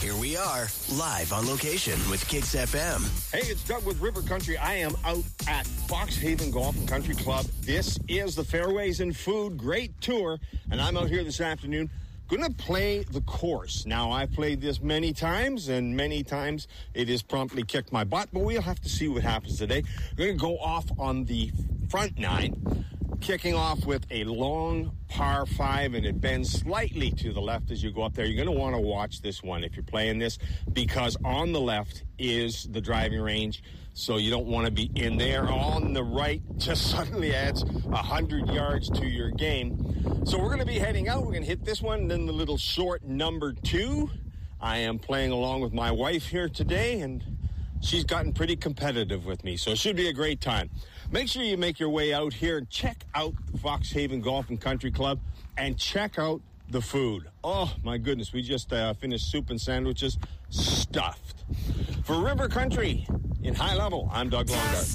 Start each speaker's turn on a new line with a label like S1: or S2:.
S1: Here we are, live on location with Kicks FM.
S2: Hey, it's Doug with River Country. I am out at Fox Haven Golf and Country Club. This is the Fairways and Food Great Tour, and I'm out here this afternoon going to play the course. Now, I've played this many times, and many times it has promptly kicked my butt, but we'll have to see what happens today. We're going to go off on the front nine, kicking off with a long par 5, and it bends slightly to the left as you go up there. You're going to want to watch this one if you're playing this, because on the left is the driving range, so you don't want to be in there. On the right just suddenly adds 100 yards to your game. So we're going to be heading out. We're going to hit this one, then the little short number 2. I am playing along with my wife here today, and she's gotten pretty competitive with me, so it should be a great time. Make sure you make your way out here and check out the Fox Haven Golf and Country Club and check out the food. Oh, my goodness. We just finished soup and sandwiches stuffed. For River Country in High Level, I'm Doug Longard.